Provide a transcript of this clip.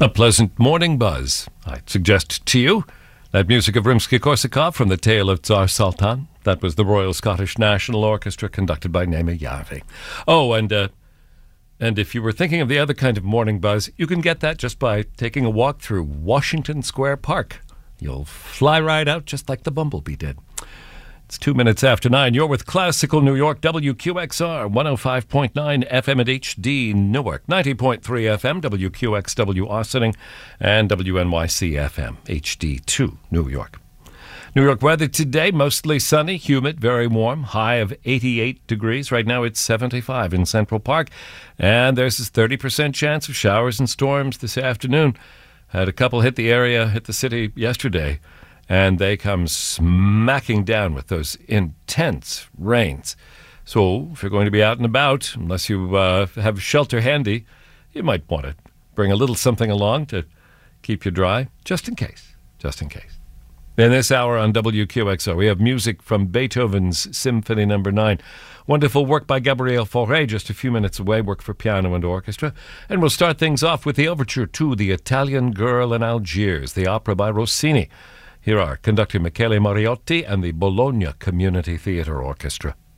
A pleasant morning buzz. I'd suggest to you that music of Rimsky-Korsakov from The Tale of Tsar Sultan. That was the Royal Scottish National Orchestra conducted by Naima Yarvi. Oh, and if you were thinking of the other kind of morning buzz, you can get that just by taking a walk through Washington Square Park. You'll fly right out just like the bumblebee did. It's 2 minutes after 9. You're with Classical New York, WQXR, 105.9 FM at HD Newark, 90.3 FM, WQXW Austining, and WNYC FM, HD2 New York. New York weather today, mostly sunny, humid, very warm, high of 88 degrees. Right now it's 75 in Central Park, and there's a 30% chance of showers and storms this afternoon. Had a couple hit the city yesterday, and they come smacking down with those intense rains. So if you're going to be out and about, unless you have shelter handy, you might want to bring a little something along to keep you dry, just in case. In this hour on WQXO, we have music from Beethoven's Symphony No. 9. Wonderful work by Gabriel Fauré, just a few minutes away, work for piano and orchestra. And we'll start things off with the overture to The Italian Girl in Algiers, the opera by Rossini. Here are conductor Michele Mariotti and the Bologna Community Theatre Orchestra.